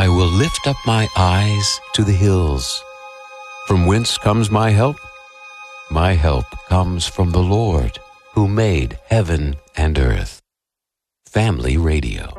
will lift up my eyes to the hills. From whence comes my help? My help comes from the Lord, who made heaven and earth. Family Radio.